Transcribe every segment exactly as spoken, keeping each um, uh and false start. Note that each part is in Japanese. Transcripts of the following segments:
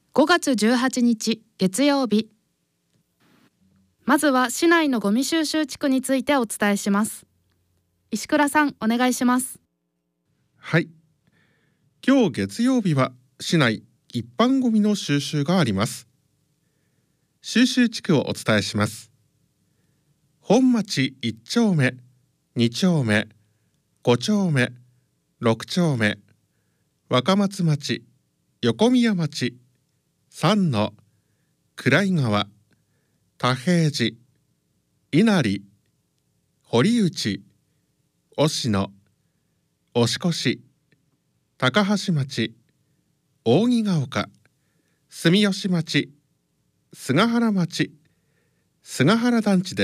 ごがつじゅうはちにち月曜日。まずは市内のゴミ収集地区についてお伝えします。石倉さん、お願いします。 はい。今日月曜日は市内一般ゴミの収集があります。収集地区をお伝えします。本町いっ丁目、に丁目、ご丁目、ろく丁目、若松町、横宮町、三野、暗井川、田平寺、稲荷、堀内、忍野、押越、高橋町、扇ヶ丘、住吉町、菅原町、菅原団地です。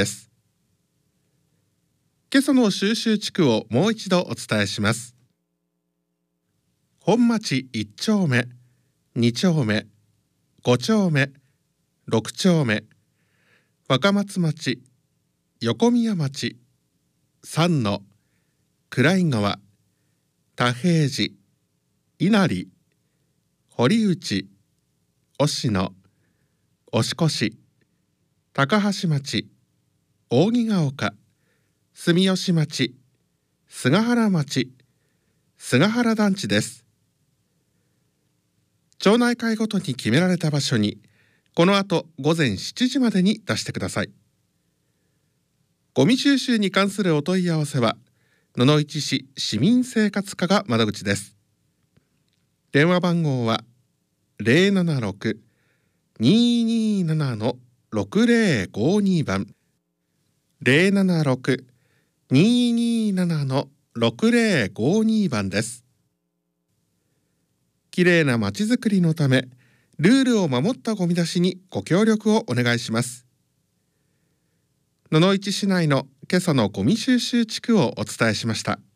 今朝の収集地区をもう一度お伝えします。本町いっ丁目、に丁目、ご丁目、ろく丁目、若松町、横宮町、三野、暗井川、田平寺、稲荷、堀内、忍野、押越、高橋町、扇ヶ丘、住吉町、菅原町、菅原団地です。町内会ごとに決められた場所にこの後ごぜんしちじまでに出してください。ゴミ収集に関するお問い合わせは野々市市市民生活課が窓口です。電話番号は ゼロななろく にーにーなな ろくぜろごに 番 ゼロななろく にーにーなな ろくぜろごに 番です。きれいなまちづくりのためルールを守ったゴミ出しにご協力をお願いします。野々市市内の今朝のゴミ収集地区をお伝えしました。